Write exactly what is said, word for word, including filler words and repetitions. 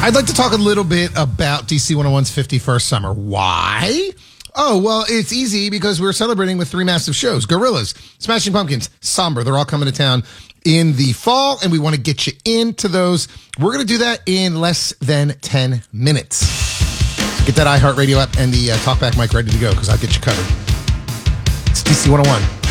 I'd like to talk a little bit about D C one oh one's fifty-first summer. Why? Oh, well, it's easy because we're celebrating with three massive shows. Gorillaz, Smashing Pumpkins, Somber. They're all coming to town in the fall, and we want to get you into those. We're going to do that in less than ten minutes. So get that iHeartRadio app and the uh, TalkBack mic ready to go because I'll get you covered. It's D C one oh one.